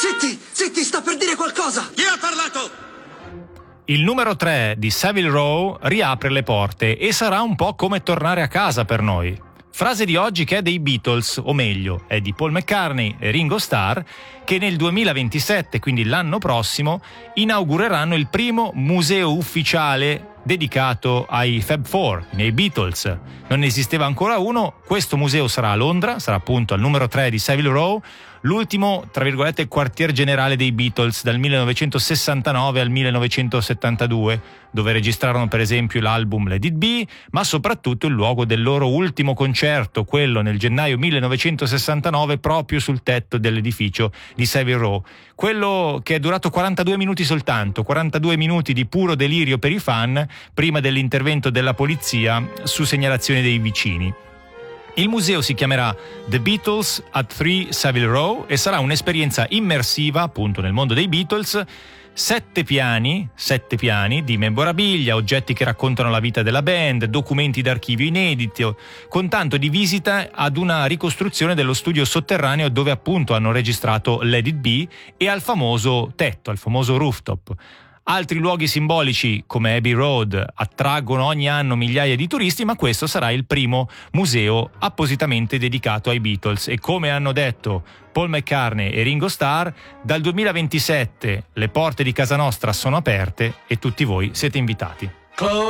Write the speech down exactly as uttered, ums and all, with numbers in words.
Zitti, zitti, sta per dire qualcosa! Chi ha parlato? Il numero tre di Savile Row riapre le porte e sarà un po' come tornare a casa per noi. Frase di oggi che è dei Beatles, o meglio, è di Paul McCartney e Ringo Starr, che nel duemilaventisette, quindi l'anno prossimo, inaugureranno il primo museo ufficiale dedicato ai Fab Four, ai Beatles. Non esisteva ancora uno, questo museo sarà a Londra, sarà appunto al numero tre di Savile Row, l'ultimo, tra virgolette, quartier generale dei Beatles dal millenovecentosessantanove al millenovecentosettantadue, dove registrarono per esempio l'album Let It Be, ma soprattutto il luogo del loro ultimo concerto, quello nel gennaio millenovecentosessantanove, proprio sul tetto dell'edificio di Savile Row. Quello che è durato quarantadue minuti soltanto, quarantadue minuti di puro delirio per i fan, prima dell'intervento della polizia su segnalazione dei vicini. Il museo si chiamerà The Beatles at tre Savile Row e sarà un'esperienza immersiva, appunto, nel mondo dei Beatles. Sette piani, sette piani di memorabilia, oggetti che raccontano la vita della band, documenti d'archivio inediti, con tanto di visita ad una ricostruzione dello studio sotterraneo dove appunto hanno registrato Let It Be e al famoso tetto, al famoso rooftop. Altri luoghi simbolici come Abbey Road attraggono ogni anno migliaia di turisti, ma questo sarà il primo museo appositamente dedicato ai Beatles e, come hanno detto Paul McCartney e Ringo Starr, dal duemilaventisette le porte di casa nostra sono aperte e tutti voi siete invitati.